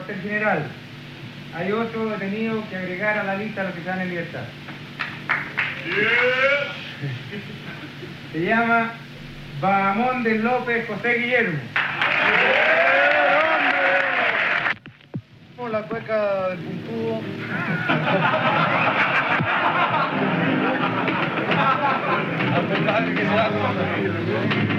reporte el general. Hay otro detenido que agregar a la lista de los que están en libertad. Se llama Bahamondes López José Guillermo. La cueca del puntudo. Al personaje que se da.